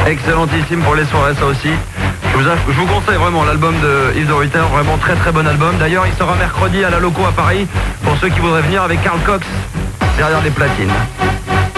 Excellentissime pour les soirées, ça aussi. Je vous conseille vraiment l'album de Yves de Ruyter, vraiment très très bon album. D'ailleurs, il sera mercredi à la Loco à Paris pour ceux qui voudraient venir avec Carl Cox derrière les platines.